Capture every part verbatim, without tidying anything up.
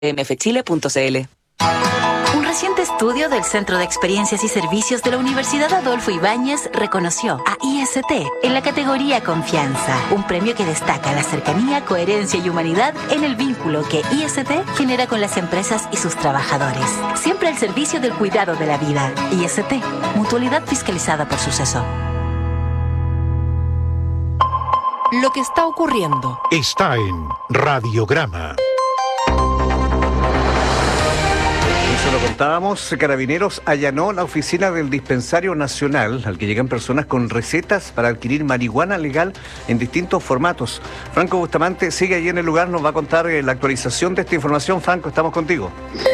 m f chile punto c l. Un reciente estudio del Centro de Experiencias y Servicios de la Universidad Adolfo Ibáñez reconoció a I S T en la categoría Confianza, un premio que destaca la cercanía, coherencia y humanidad en el vínculo que I S T genera con las empresas y sus trabajadores. Siempre al servicio del cuidado de la vida. I S T, mutualidad fiscalizada por Suceso. Lo que está ocurriendo está en Radiograma. Eso lo contábamos, Carabineros allanó la oficina del Dispensario Nacional, al que llegan personas con recetas para adquirir marihuana legal en distintos formatos. Franco Bustamante sigue allí en el lugar, nos va a contar la actualización de esta información. Franco, estamos contigo.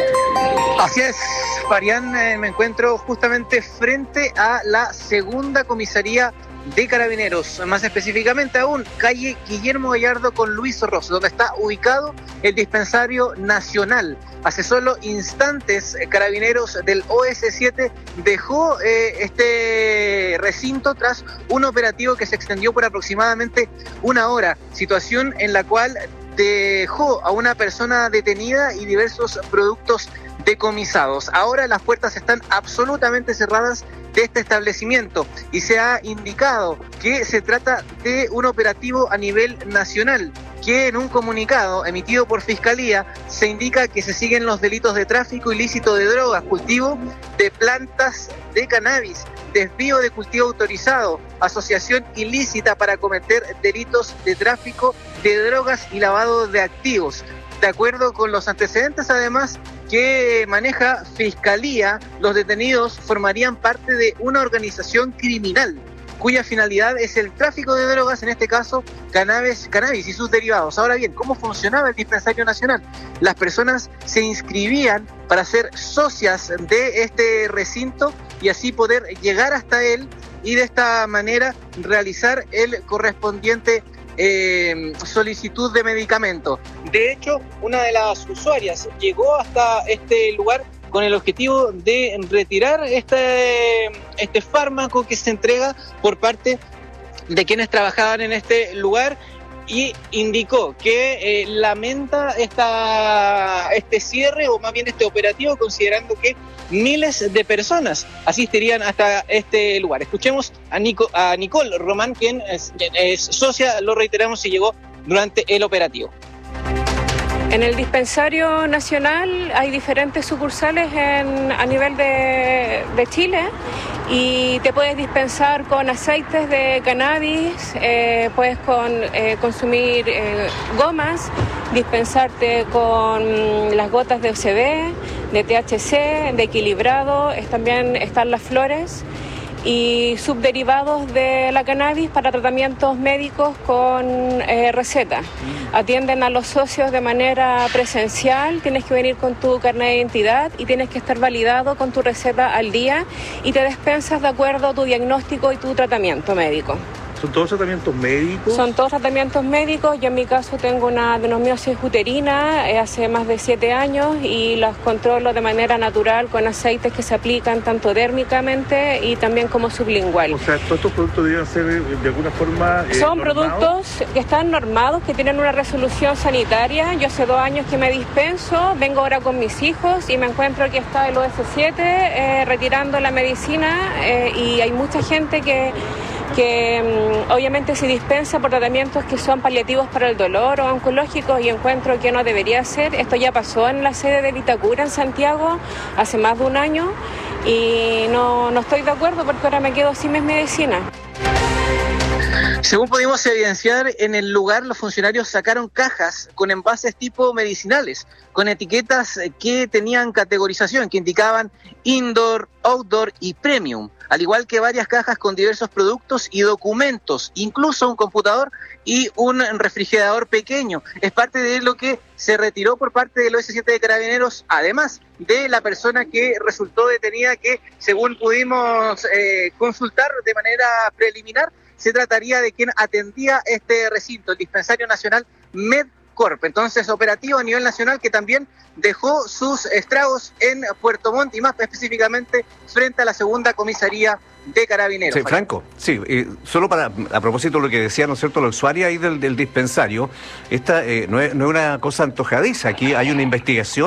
Así es, Fabián, eh, me encuentro justamente frente a la segunda comisaría de Carabineros, más específicamente aún, calle Guillermo Gallardo con Luis Ross, donde está ubicado el Dispensario Nacional. Hace solo instantes, Carabineros del O S siete dejó eh, este recinto tras un operativo que se extendió por aproximadamente una hora, situación en la cual dejó a una persona detenida y diversos productos decomisados. Ahora las puertas están absolutamente cerradas de este establecimiento y se ha indicado que se trata de un operativo a nivel nacional, que en un comunicado emitido por Fiscalía se indica que se siguen los delitos de tráfico ilícito de drogas, cultivo de plantas de cannabis, desvío de cultivo autorizado, asociación ilícita para cometer delitos de tráfico de drogas y lavado de activos. De acuerdo con los antecedentes, además, que maneja Fiscalía, los detenidos formarían parte de una organización criminal cuya finalidad es el tráfico de drogas, en este caso cannabis, cannabis y sus derivados. Ahora bien, ¿cómo funcionaba el Dispensario Nacional? Las personas se inscribían para ser socias de este recinto y así poder llegar hasta él y de esta manera realizar el correspondiente Eh, solicitud de medicamento. De hecho, una de las usuarias llegó hasta este lugar con el objetivo de retirar este, este fármaco que se entrega por parte de quienes trabajaban en este lugar y indicó que eh, lamenta esta, este cierre o más bien este operativo, considerando que miles de personas asistirían hasta este lugar. Escuchemos a, Nico, a Nicole Román, quien es, es socia, lo reiteramos, y llegó durante el operativo. En el Dispensario Nacional hay diferentes sucursales en, a nivel de, de Chile y te puedes dispensar con aceites de cannabis, eh, puedes con, eh, consumir eh, gomas, dispensarte con las gotas de O C B, de T H C, de equilibrado, es, también están las flores y subderivados de la cannabis para tratamientos médicos con eh, receta. Atienden a los socios de manera presencial, tienes que venir con tu carnet de identidad y tienes que estar validado con tu receta al día y te despensas de acuerdo a tu diagnóstico y tu tratamiento médico. ¿Son todos tratamientos médicos? Son todos tratamientos médicos. Yo en mi caso tengo una adenomiosis uterina eh, hace más de siete años y las controlo de manera natural con aceites que se aplican tanto dérmicamente y también como sublingual. O sea, todos estos productos deben ser de alguna forma eh, Son normados. Productos que están normados, que tienen una resolución sanitaria. Yo hace dos años que me dispenso, vengo ahora con mis hijos y me encuentro que está el O S siete eh, retirando la medicina eh, y hay mucha gente que que um, obviamente se dispensa por tratamientos que son paliativos para el dolor o oncológicos y encuentro que no debería ser. Esto ya pasó en la sede de Vitacura en Santiago hace más de un año y no, no estoy de acuerdo porque ahora me quedo sin mis medicinas. Según pudimos evidenciar, en el lugar los funcionarios sacaron cajas con envases tipo medicinales, con etiquetas que tenían categorización, que indicaban indoor, outdoor y premium, al igual que varias cajas con diversos productos y documentos, incluso un computador y un refrigerador pequeño. Es parte de lo que se retiró por parte del O S siete de Carabineros, además de la persona que resultó detenida, que según pudimos eh, consultar de manera preliminar, se trataría de quien atendía este recinto, el Dispensario Nacional Med Corp. Entonces, operativo a nivel nacional que también dejó sus estragos en Puerto Montt y más específicamente frente a la segunda comisaría de Carabineros. Sí, Franco, sí, eh, solo para, a propósito de lo que decía, ¿no es cierto?, la usuaria ahí del, del dispensario, esta eh, no, es, no es una cosa antojadiza, aquí hay una investigación